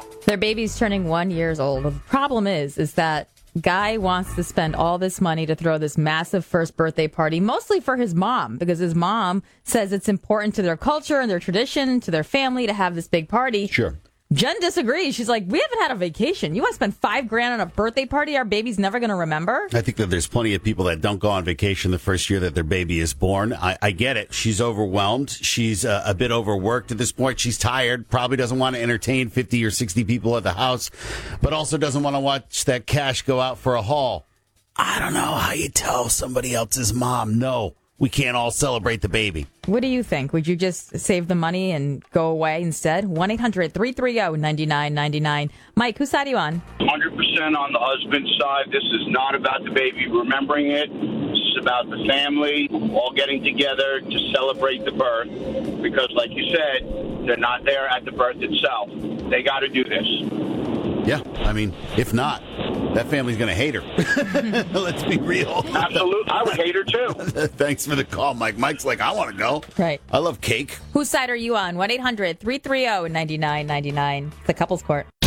Their baby's turning 1 year old. The problem is that guy wants to spend all this money to throw this massive first birthday party, mostly for his mom, because his mom says it's important to their culture and their tradition, to their family to have this big party. Sure. Jen disagrees. She's like, we haven't had a vacation. You want to spend $5,000 on a birthday party our baby's never going to remember? I think that there's plenty of people that don't go on vacation the first year that their baby is born. I get it. She's overwhelmed. She's a bit overworked at this point. She's tired. Probably doesn't want to entertain 50 or 60 people at the house, but also doesn't want to watch that cash go out for a haul. I don't know how you tell somebody else's mom, no, we can't all celebrate the baby. What do you think? Would you just save the money and go away instead? 1-800-330-9999. Mike, whose side are you on? 100% on the husband's side. This is not about the baby remembering it. This is about the family all getting together to celebrate the birth. Because, like you said, they're not there at the birth itself. They got to do this. Yeah, I mean, if not, that family's going to hate her. Let's be real. Absolutely. I would hate her, too. Thanks for the call, Mike. Mike's like, I want to go. Right. I love cake. Whose side are you on? 1-800-330-9999. The Couples Court.